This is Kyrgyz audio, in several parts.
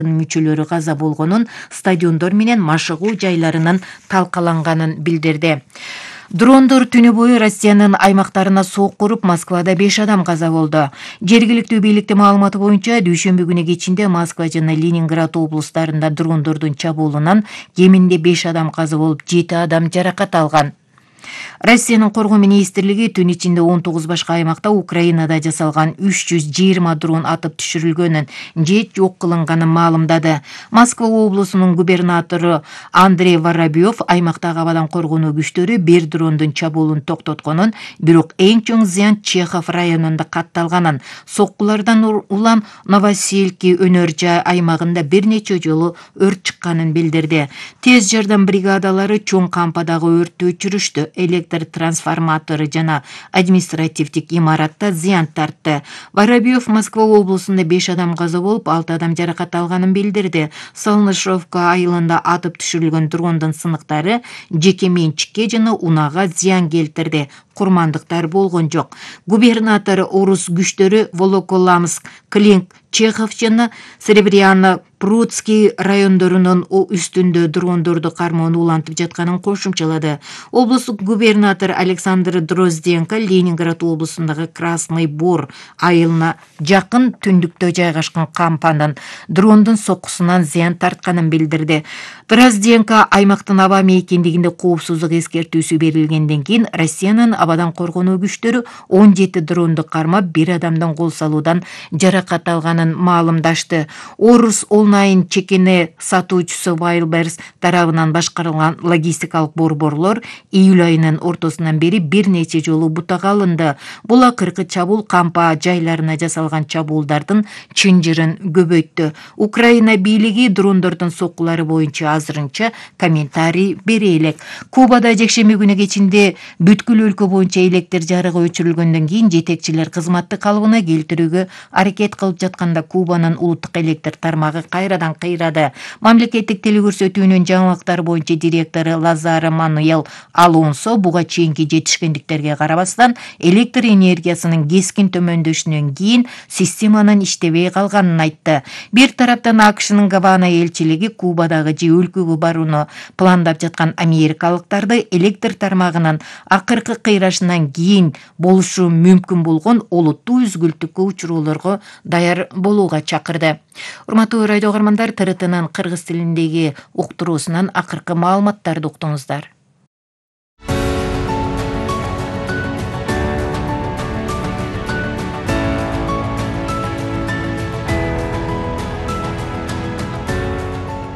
мүчөлөрү каза болгонун, стадиондор менен машыгуу жайларынын талкаланганын билдирди. Дрондор түнү бою Россиянын аймактарына сокку уруп, Москвада 5 адам каза болду. Жергиликтүү бийликтин маалыматы боюнча, дүйшөмбү күнү кечинде Москва жана Ленинград облустарында дрондордун чабуулунан кеминде 5 адам каза болуп, 7 адам жаракат алган. Россиянын коргоо министрлиги түн ичинде 19 башка аймакта Украинада жасалган 320 дрон атып түшүрүлгөнүн же жок кылынганын маалымдады. Москва облусунун губернатору Андрей Воробьев аймактагы абадан коргонуу күчтөрү бир дрондун чабуулун токтотконун, бирок эң чоң зыян Чехов районунда катталганын, соккулардан улам Новосельки өнөр жай аймагында бир нече жолу өрт чыкканын билдирди. Тез жардам бригадалары чоң кампадагы өрттү өчүрүштү. Электр трансформатору жана административдик имаратта зыян тартты. Воробьев Москва облусунда 5 адам каза болуп, 6 адам жаракат алганын билдирди. Солнышовка айылында атып түшүрүлгөн дрондун сыныктары жеке менчикке жана унаага зыян келтирди. Курмандыктар болгон жок. Губернатор орус күчтөрү Волоколамск, Клинк, Чехов жана Серебряно Прудский райондорунун үстүндө дрондорду кармоону улантып жатканын кошумчалады. Облустук губернатор Александр Дрозденко Ленинград облусундагы Красный Бор айылына жакын түндүктө жайгашкан кампанын дрондун соккусунан зыян тартканын билдирди. Дрозденко аймактын аба мейкиндигинде коопсуздук эскертүүсү берилгенден кийин Россиянын абадан коргонуу күчтөрү 17 дронду кармап, бир адамдан кол салуудан жаракат алганын маалымдашты. Орус онлайн чекене сатуучусу Wildberries тарабынан башкарылган логистикалык борборлор июль айынын ортосунан бери бир нече жолу бутага алынды. Бул акыркы чабуул кампа жайларына жасалган чабуулдардын чынжырын көбөйттү. Украина бийлиги дрондордун соккулары боюнча азырынча комментарий бере элек. Кубада жекшемби күнү кечинде бүткүл өлкө боюнча электр жарыгы өчүрүлгөндөн кийин жетекчилер кызматты калыбына келтирүүгө аракет кылып жатканда Кубанын улуттук электр тармагы кайрадан кыйрады. Мамлекеттик телекөрсөтүүнүн жаңылыктар боюнча директору Лазаро Мануэл Алонсо буга чейинки жетишкендиктерге карабастан электр энергиясынын кескин төмөндөшүнөн кийин системанын иштебей калганын айтты. Бир тараптан АКШнын Гавана элчилиги Кубадагы же өлкөгө барууну пландап жаткан америкалыктарды электр тармагынын акыркы кыйрашынан кийин болушу мүмкүн болгон олуттуу үзгүлтүккө учуроолорго даяр болууга чакырды. Урматтуу радио каармандар, ТРТнын кыргыз тилиндеги уктуруусунан акыркы маалыматтарды уктуңуздар.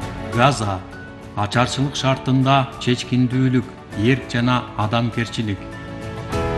Газа ачарчылык шартында чечкиндүүлүк, эрк жана адамгерчилик